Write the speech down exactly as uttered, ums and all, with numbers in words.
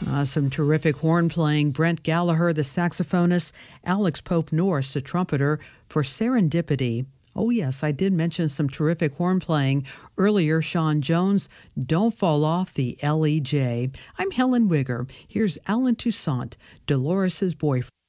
Uh, some terrific horn playing. Brent Gallagher, the saxophonist, Alex Pope Norse, the trumpeter, for Serendipity. Oh, yes, I did mention some terrific horn playing earlier. Sean Jones, Don't Fall Off, the L E J. I'm Helen Wigger. Here's Alan Toussaint, Dolores' boyfriend.